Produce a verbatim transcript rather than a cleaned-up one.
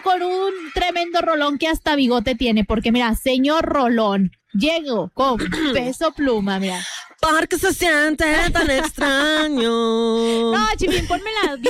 Llego con un tremendo rolón que hasta bigote tiene, porque mira, señor Rolón, llego con Peso Pluma, mira. Porque se siente tan extraño. No, Chipín, ponmela bien.